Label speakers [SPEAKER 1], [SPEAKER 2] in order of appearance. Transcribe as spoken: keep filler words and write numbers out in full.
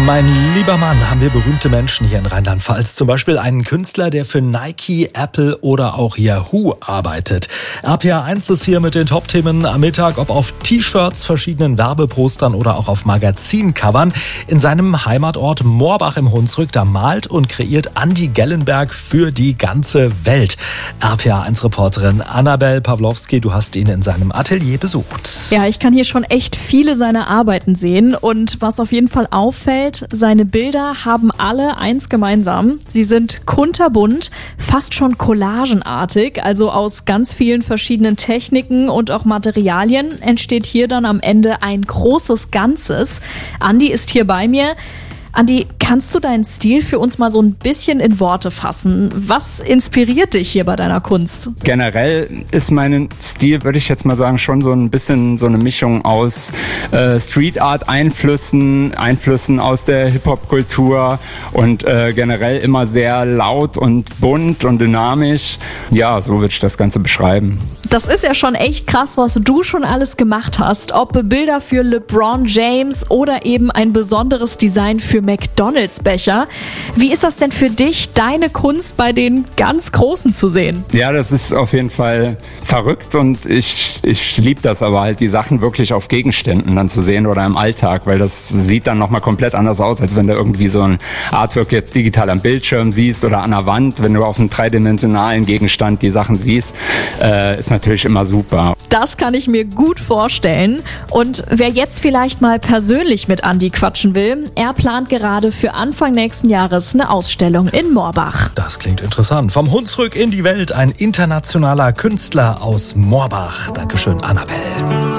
[SPEAKER 1] Mein lieber Mann, haben wir berühmte Menschen hier in Rheinland-Pfalz. Zum Beispiel einen Künstler, der für Nike, Apple oder auch Yahoo arbeitet. R P R eins ist hier mit den Top-Themen am Mittag, ob auf T-Shirts, verschiedenen Werbepostern oder auch auf Magazincovern. In seinem Heimatort Morbach im Hunsrück, da malt und kreiert Andi Gellenberg für die ganze Welt. R P R eins Reporterin Annabel Pawlowski, du hast ihn in seinem Atelier besucht.
[SPEAKER 2] Ja, ich kann hier schon echt viele seiner Arbeiten sehen und was auf jeden Fall auffällt, seine Bilder haben alle eins gemeinsam. Sie sind kunterbunt, fast schon collagenartig, also aus ganz vielen verschiedenen Techniken und auch Materialien entsteht hier dann am Ende ein großes Ganzes. Andi ist hier bei mir. Andi, kannst du deinen Stil für uns mal so ein bisschen in Worte fassen? Was inspiriert dich hier bei deiner Kunst?
[SPEAKER 3] Generell ist mein Stil, würde ich jetzt mal sagen, schon so ein bisschen so eine Mischung aus äh, Street Art Einflüssen, Einflüssen aus der Hip-Hop-Kultur und äh, generell immer sehr laut und bunt und dynamisch. Ja, so würde ich das Ganze beschreiben.
[SPEAKER 2] Das ist ja schon echt krass, was du schon alles gemacht hast. Ob Bilder für LeBron James oder eben ein besonderes Design für McDonalds-Becher. Wie ist das denn für dich, deine Kunst bei den ganz Großen zu sehen?
[SPEAKER 3] Ja, das ist auf jeden Fall verrückt und ich, ich liebe das aber halt, die Sachen wirklich auf Gegenständen dann zu sehen oder im Alltag, weil das sieht dann nochmal komplett anders aus, als wenn du irgendwie so ein Artwork jetzt digital am Bildschirm siehst oder an der Wand, wenn du auf einem dreidimensionalen Gegenstand die Sachen siehst, äh, ist natürlich immer super.
[SPEAKER 2] Das kann ich mir gut vorstellen. Und wer jetzt vielleicht mal persönlich mit Andi quatschen will, er plant gerade für Anfang nächsten Jahres eine Ausstellung in Morbach.
[SPEAKER 1] Das klingt interessant. Vom Hunsrück in die Welt, ein internationaler Künstler aus Morbach. Dankeschön, Annabel.